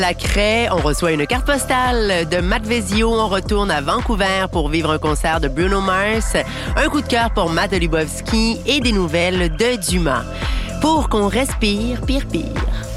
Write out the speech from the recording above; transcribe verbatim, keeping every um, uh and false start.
La Craie, on reçoit une carte postale de Matt Vezio. On retourne à Vancouver pour vivre un concert de Bruno Mars. Un coup de cœur pour Matt Lubowski et des nouvelles de Dumas. Pour qu'on respire, pire pire.